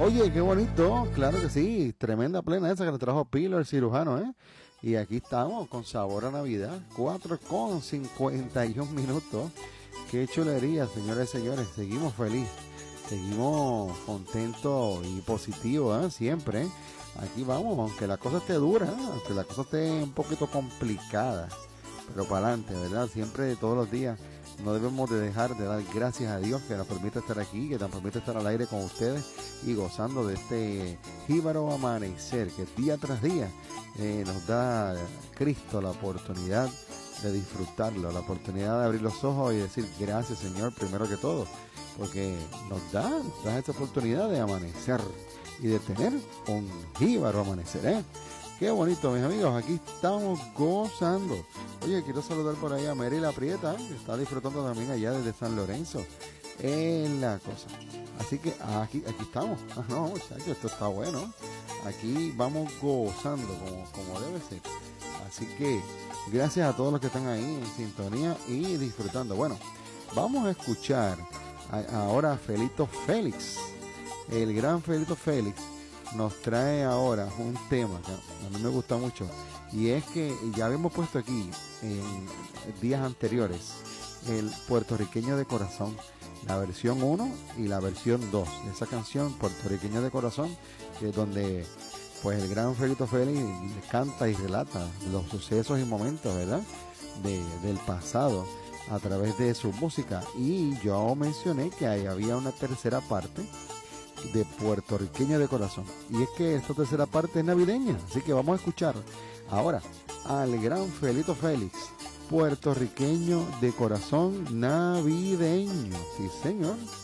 Oye, qué bonito, claro que sí, tremenda plena esa que le trajo Pilo, el cirujano, ¿eh? Y aquí estamos con sabor a Navidad, 4:51. Qué chulería, señores y señores, seguimos feliz, seguimos contentos y positivos, ¿eh? Siempre, ¿eh? Aquí vamos, aunque la cosa esté dura, ¿eh? Aunque la cosa esté un poquito complicada, pero para adelante, ¿verdad? Siempre, todos los días. No debemos de dejar de dar gracias a Dios que nos permite estar aquí, que nos permite estar al aire con ustedes y gozando de este jíbaro amanecer que día tras día nos da Cristo la oportunidad de disfrutarlo, la oportunidad de abrir los ojos y decir gracias, Señor, primero que todo, porque nos da esa oportunidad de amanecer y de tener un jíbaro amanecer, ¿eh? Qué bonito, mis amigos, aquí estamos gozando. Oye, quiero saludar por ahí a Mary La Prieta, que está disfrutando también allá desde San Lorenzo, en la cosa. Así que aquí estamos. Ah, no, muchachos, esto está bueno. Aquí vamos gozando como debe ser. Así que gracias a todos los que están ahí en sintonía y disfrutando. Bueno, vamos a escuchar ahora a Felito Félix. El gran Felito Félix nos trae ahora un tema que a mí me gusta mucho. Y es que ya habíamos puesto aquí en días anteriores el puertorriqueño de corazón, la versión 1 y la versión 2 de esa canción puertorriqueño de corazón, que es donde pues el gran Felito Félix canta y relata los sucesos y momentos, ¿verdad? Del pasado a través de su música. Y yo mencioné que ahí había una tercera parte de puertorriqueño de corazón, y es que esta tercera parte es navideña, así que vamos a escuchar ahora al gran Felito Félix, puertorriqueño de corazón navideño. Sí, señor.